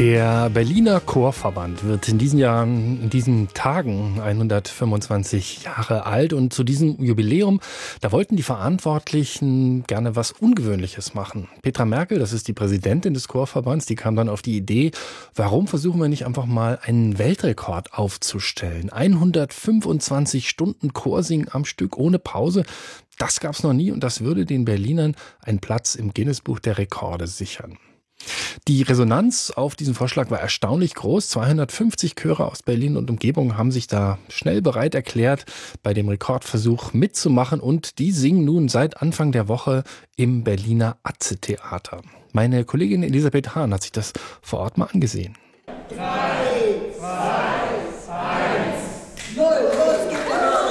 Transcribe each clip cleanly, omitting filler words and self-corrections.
Der Berliner Chorverband wird in diesen Tagen 125 Jahre alt, und zu diesem Jubiläum, da wollten die Verantwortlichen gerne was Ungewöhnliches machen. Petra Merkel, das ist die Präsidentin des Chorverbands, die kam dann auf die Idee, warum versuchen wir nicht einfach mal einen Weltrekord aufzustellen? 125 Stunden Chorsingen am Stück ohne Pause, das gab's noch nie, und das würde den Berlinern einen Platz im Guinness-Buch der Rekorde sichern. Die Resonanz auf diesen Vorschlag war erstaunlich groß. 250 Chöre aus Berlin und Umgebung haben sich da schnell bereit erklärt, bei dem Rekordversuch mitzumachen, und die singen nun seit Anfang der Woche im Berliner Atze-Theater. Meine Kollegin Elisabeth Hahn hat sich das vor Ort mal angesehen. 3, 2, 1, 0, los geht's!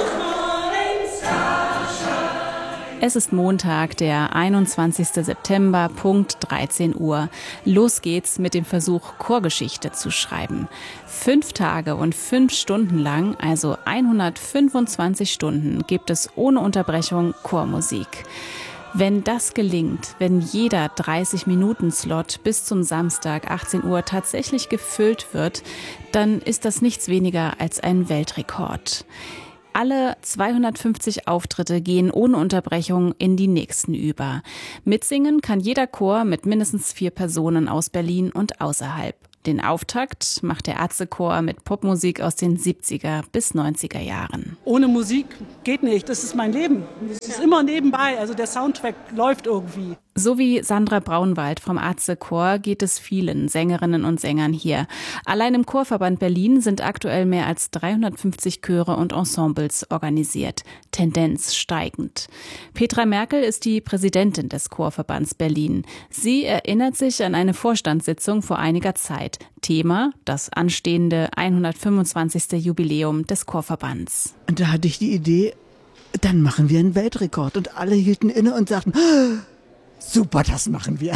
Es ist Montag, der 21. September, Punkt 13 Uhr. Los geht's mit dem Versuch, Chorgeschichte zu schreiben. 5 Tage und 5 Stunden lang, also 125 Stunden, gibt es ohne Unterbrechung Chormusik. Wenn das gelingt, wenn jeder 30-Minuten-Slot bis zum Samstag 18 Uhr tatsächlich gefüllt wird, dann ist das nichts weniger als ein Weltrekord. Alle 250 Auftritte gehen ohne Unterbrechung in die nächsten über. Mitsingen kann jeder Chor mit mindestens 4 Personen aus Berlin und außerhalb. Den Auftakt macht der Atze-Chor mit Popmusik aus den 70er bis 90er Jahren. Ohne Musik geht nicht, das ist mein Leben. Das ist immer nebenbei, also der Soundtrack läuft irgendwie. So wie Sandra Braunwald vom Atze-Chor geht es vielen Sängerinnen und Sängern hier. Allein im Chorverband Berlin sind aktuell mehr als 350 Chöre und Ensembles organisiert. Tendenz steigend. Petra Merkel ist die Präsidentin des Chorverbands Berlin. Sie erinnert sich an eine Vorstandssitzung vor einiger Zeit. Thema: das anstehende 125. Jubiläum des Chorverbands. Und da hatte ich die Idee, dann machen wir einen Weltrekord. Und alle hielten inne und sagten: super, das machen wir.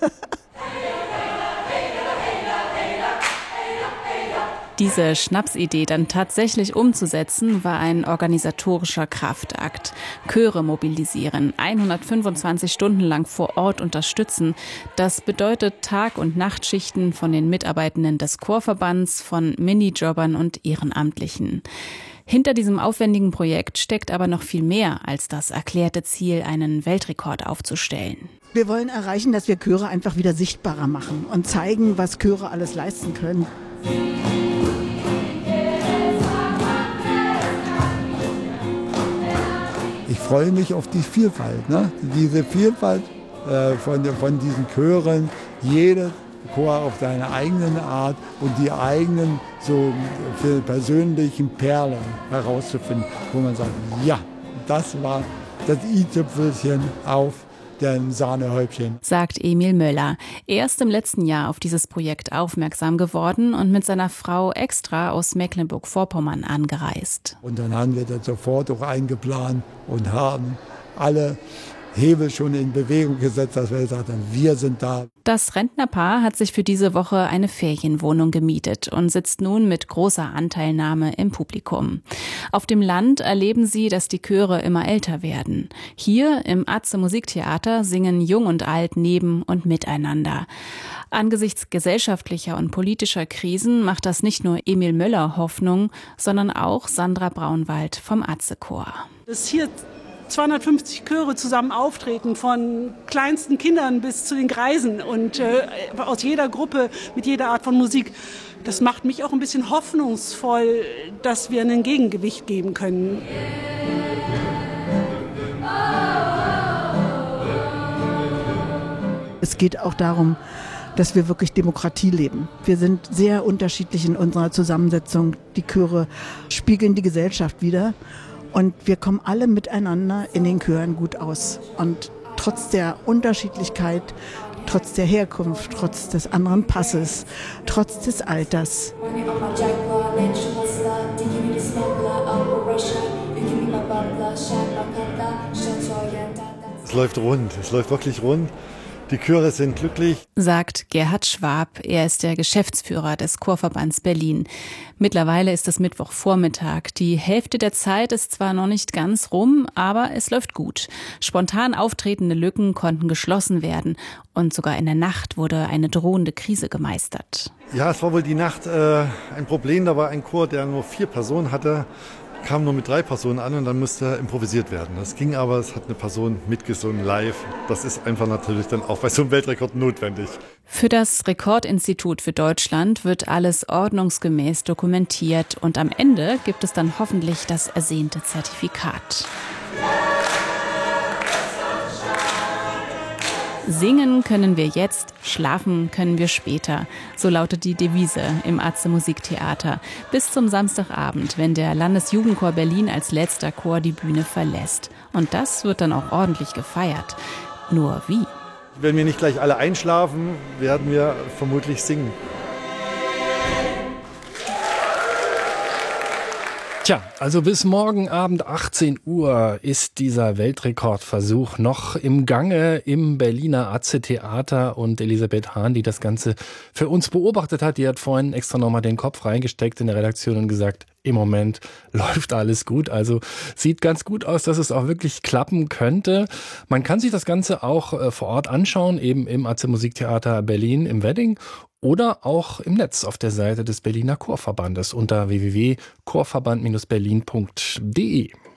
Diese Schnapsidee dann tatsächlich umzusetzen, war ein organisatorischer Kraftakt. Chöre mobilisieren, 125 Stunden lang vor Ort unterstützen. Das bedeutet Tag- und Nachtschichten von den Mitarbeitenden des Chorverbands, von Minijobbern und Ehrenamtlichen. Hinter diesem aufwendigen Projekt steckt aber noch viel mehr als das erklärte Ziel, einen Weltrekord aufzustellen. Wir wollen erreichen, dass wir Chöre einfach wieder sichtbarer machen und zeigen, was Chöre alles leisten können. Ich freue mich auf die Vielfalt, ne? Diese Vielfalt von diesen Chören, jeder Chor auf seine eigene Art und die eigenen so persönlichen Perlen herauszufinden, wo man sagt, ja, das war das i-Tüpfelchen auf dem Sahnehäubchen. Sagt Emil Möller. Er ist im letzten Jahr auf dieses Projekt aufmerksam geworden und mit seiner Frau extra aus Mecklenburg-Vorpommern angereist. Und dann haben wir das sofort auch eingeplant und haben alle Hebel schon in Bewegung gesetzt, dass wir gesagt haben, wir sind da. Das Rentnerpaar hat sich für diese Woche eine Ferienwohnung gemietet und sitzt nun mit großer Anteilnahme im Publikum. Auf dem Land erleben sie, dass die Chöre immer älter werden. Hier im Atze Musiktheater singen Jung und Alt neben und miteinander. Angesichts gesellschaftlicher und politischer Krisen macht das nicht nur Emil Möller Hoffnung, sondern auch Sandra Braunwald vom Atze-Chor. Dass hier 250 Chöre zusammen auftreten, von kleinsten Kindern bis zu den Greisen und aus jeder Gruppe mit jeder Art von Musik. Das macht mich auch ein bisschen hoffnungsvoll, dass wir ein Gegengewicht geben können. Es geht auch darum, dass wir wirklich Demokratie leben. Wir sind sehr unterschiedlich in unserer Zusammensetzung. Die Chöre spiegeln die Gesellschaft wider. Und wir kommen alle miteinander in den Chören gut aus. Und trotz der Unterschiedlichkeit, trotz der Herkunft, trotz des anderen Passes, trotz des Alters. Es läuft rund, es läuft wirklich rund. Die Chöre sind glücklich, sagt Gerhard Schwab. Er ist der Geschäftsführer des Chorverbands Berlin. Mittlerweile ist es Mittwochvormittag. Die Hälfte der Zeit ist zwar noch nicht ganz rum, aber es läuft gut. Spontan auftretende Lücken konnten geschlossen werden und sogar in der Nacht wurde eine drohende Krise gemeistert. Ja, es war wohl die Nacht ein Problem. Da war ein Chor, der nur 4 Personen hatte, kam nur mit 3 Personen an und dann musste improvisiert werden. Das ging aber, es hat eine Person mitgesungen live. Das ist einfach natürlich dann auch bei so einem Weltrekord notwendig. Für das Rekordinstitut für Deutschland wird alles ordnungsgemäß dokumentiert und am Ende gibt es dann hoffentlich das ersehnte Zertifikat. Singen können wir jetzt, schlafen können wir später. So lautet die Devise im Atze Musiktheater. Bis zum Samstagabend, wenn der Landesjugendchor Berlin als letzter Chor die Bühne verlässt. Und das wird dann auch ordentlich gefeiert. Nur wie? Wenn wir nicht gleich alle einschlafen, werden wir vermutlich singen. Tja, also bis morgen Abend 18 Uhr ist dieser Weltrekordversuch noch im Gange im Berliner Atze Theater und Elisabeth Hahn, die das Ganze für uns beobachtet hat, die hat vorhin extra nochmal den Kopf reingesteckt in der Redaktion und gesagt, im Moment läuft alles gut. Also sieht ganz gut aus, dass es auch wirklich klappen könnte. Man kann sich das Ganze auch vor Ort anschauen, eben im Atze Musiktheater Berlin im Wedding. Oder auch im Netz auf der Seite des Berliner Chorverbandes unter www.chorverband-berlin.de.